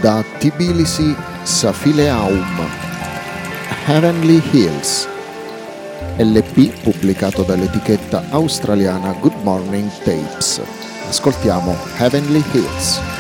da Tbilisi Safileaum, Heavenly Hills, LP pubblicato dall'etichetta australiana Good Morning Tapes. Ascoltiamo Heavenly Hills.